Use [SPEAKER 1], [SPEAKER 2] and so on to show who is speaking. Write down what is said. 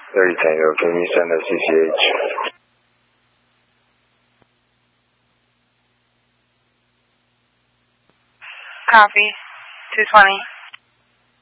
[SPEAKER 1] 30 Tango, can you send us CCH?
[SPEAKER 2] Copy. 220.